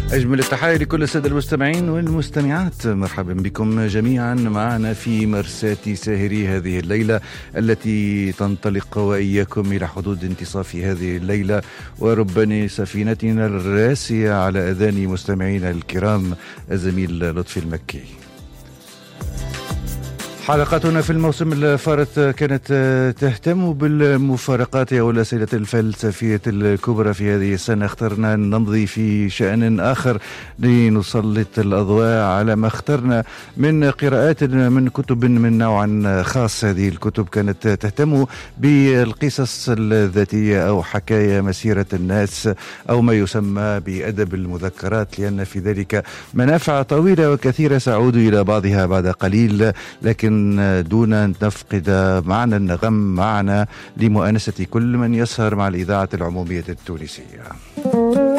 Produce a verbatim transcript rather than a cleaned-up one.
أجمل التحايا لكل السادة المستمعين والمستمعات، مرحبا بكم جميعا معنا في مرساة ساهري هذه الليلة التي تنطلق وإياكم إلى حدود انتصاف هذه الليلة وربان سفينتنا الراسية على أذان مستمعينا الكرام الزميل لطفي المكي. حلقتنا في الموسم الفارط كانت تهتم بالمفارقات والأسئلة الفلسفية الكبرى في هذه السنة. اخترنا أن نمضي في شأن آخر لنسلط الأضواء على ما اخترنا من قراءات من كتب من نوع خاص. هذه الكتب كانت تهتم بالقصص الذاتية أو حكاية مسيرة الناس أو ما يسمى بأدب المذكرات، لأن في ذلك منافع طويلة وكثيرة سأعود إلى بعضها بعد قليل، لكن دون أن نفقد معنى النغم معنا لمؤانسة كل من يسهر مع الإذاعة العمومية التونسية.